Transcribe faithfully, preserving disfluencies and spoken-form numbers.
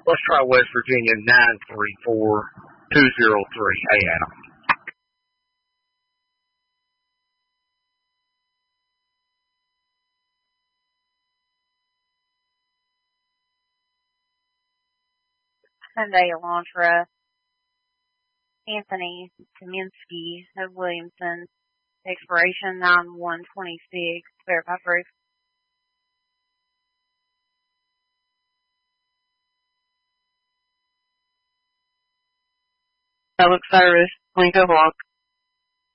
Let's try West Virginia nine three four two zero three. Hey, Adam. Hyundai Elantra, Anthony Kaminsky of Williamson, expiration nine one twenty-six, verify proof. Public service, Lincoln Walk.